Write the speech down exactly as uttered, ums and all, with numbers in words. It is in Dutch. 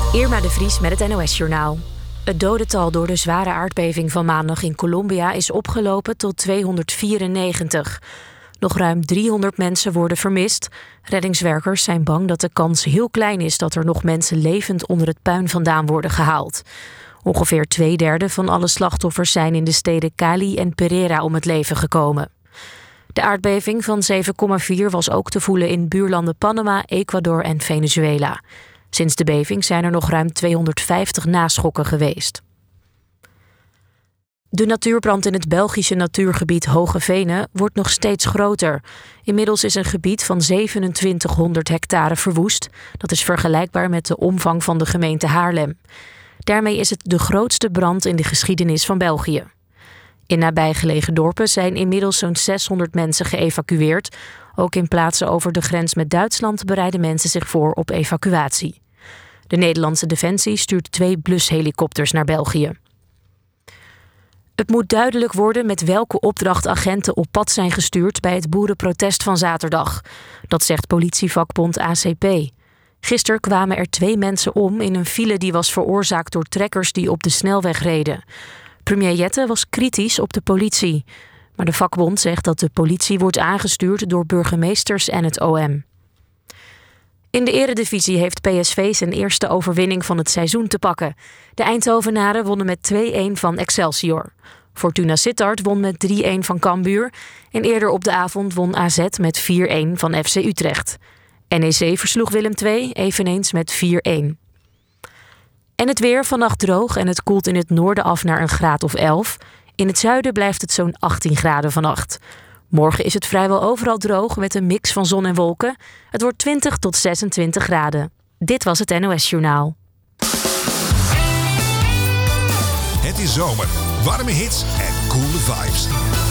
Irma de Vries met het N O S-journaal. Het dodental door de zware aardbeving van maandag in Colombia is opgelopen tot tweehonderdvierennegentig. Nog ruim driehonderd mensen worden vermist. Reddingswerkers zijn bang dat de kans heel klein is dat er nog mensen levend onder het puin vandaan worden gehaald. Ongeveer twee derde van alle slachtoffers zijn in de steden Cali en Pereira om het leven gekomen. De aardbeving van zeven komma vier was ook te voelen in buurlanden Panama, Ecuador en Venezuela. Sinds de beving zijn er nog ruim tweehonderdvijftig naschokken geweest. De natuurbrand in het Belgische natuurgebied Hoge Venen wordt nog steeds groter. Inmiddels is een gebied van zevenentwintighonderd hectare verwoest. Dat is vergelijkbaar met de omvang van de gemeente Haarlem. Daarmee is het de grootste brand in de geschiedenis van België. In nabijgelegen dorpen zijn inmiddels zo'n zeshonderd mensen geëvacueerd. Ook in plaatsen over de grens met Duitsland bereiden mensen zich voor op evacuatie. De Nederlandse Defensie stuurt twee blushelikopters naar België. Het moet duidelijk worden met welke opdracht agenten op pad zijn gestuurd bij het boerenprotest van zaterdag. Dat zegt politievakbond A C P. Gisteren kwamen er twee mensen om in een file die was veroorzaakt door trekkers die op de snelweg reden. Premier Jette was kritisch op de politie. Maar de vakbond zegt dat de politie wordt aangestuurd door burgemeesters en het O M. In de eredivisie heeft P S V zijn eerste overwinning van het seizoen te pakken. De Eindhovenaren wonnen met twee-een van Excelsior. Fortuna Sittard won met drie-een van Cambuur. En eerder op de avond won A Z met vier-een van F C Utrecht. N E C versloeg Willem twee, eveneens met vier-een. En het weer, vannacht droog en het koelt in het noorden af naar een graad of elf. In het zuiden blijft het zo'n achttien graden vannacht. Morgen is het vrijwel overal droog met een mix van zon en wolken. Het wordt twintig tot zesentwintig graden. Dit was het N O S-journaal. Het is zomer, warme hits en coole vibes.